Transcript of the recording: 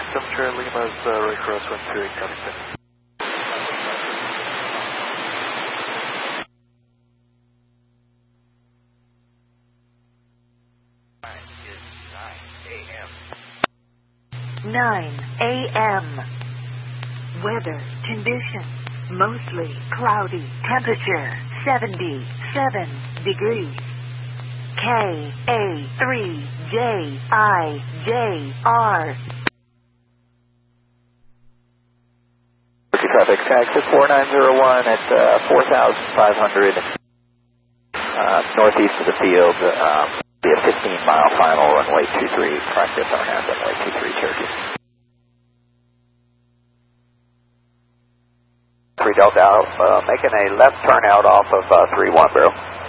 Temperature Lima's right cross 128 Covington. Is 9 a.m. Weather conditions mostly cloudy. Temperature 77 degrees. KA3JIJR. Traffic taxi 4901 at 4,500 northeast of the field. Be a 15-mile final runway 23. Practice on runway 23 Cherokee. 3 Delta Alpha, making a left turnout off of 31 Barrel.